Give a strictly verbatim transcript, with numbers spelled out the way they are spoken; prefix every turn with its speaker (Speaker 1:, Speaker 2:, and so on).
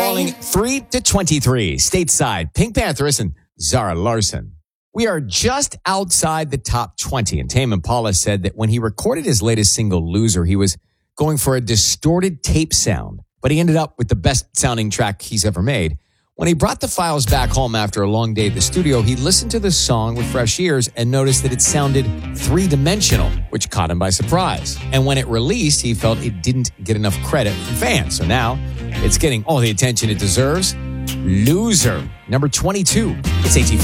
Speaker 1: Falling three to twenty-three. Stateside, Pink Panthers and Zara Larsson. We are just outside the top twenty. And Tame Impala said that when he recorded his latest single, Loser, he was going for a distorted tape sound. But he ended up with the best sounding track he's ever made. When he brought the files back home after a long day at the studio, he listened to the song with fresh ears and noticed that it sounded three-dimensional, which caught him by surprise. And when it released, he felt it didn't get enough credit from fans. So now it's getting all the attention it deserves. Loser, number twenty-two. It's A T